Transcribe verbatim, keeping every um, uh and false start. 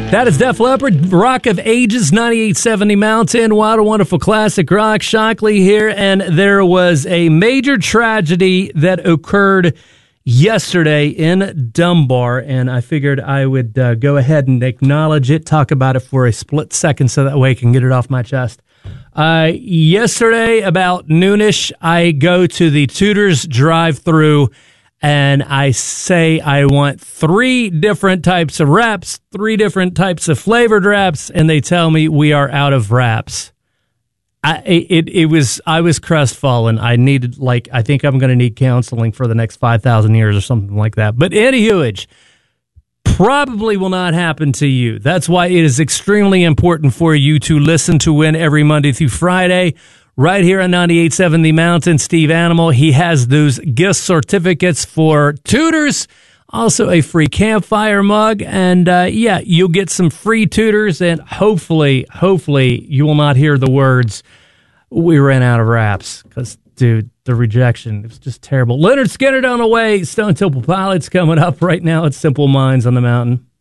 That is Def Leppard, Rock of Ages, ninety-eight seventy Mountain. What a wonderful classic rock. Shockley here, and there was a major tragedy that occurred yesterday in Dunbar, and I figured I would uh, go ahead and acknowledge it, talk about it for a split second so that way I can get it off my chest. Uh, yesterday, about noonish, I go to the Tudor's drive-thru, and I say I want three different types of wraps, three different types of flavored wraps, and they tell me we are out of wraps. I, it, it was, I was crestfallen. I needed, like, I think I'm going to need counseling for the next five thousand years or something like that. But anywho, probably will not happen to you. That's why it is extremely important for you to listen to Win every Monday through Friday. Right here on ninety-eight seven The Mountain, Steve Animal. He has those gift certificates for Tudors, also a free campfire mug, and uh, yeah, you'll get some free Tudors, and hopefully, hopefully, you will not hear the words, we ran out of wraps, because, dude, the rejection, it was just terrible. Leonard Skinner on the way, Stone Temple Pilots coming up right now at Simple Minds on the Mountain.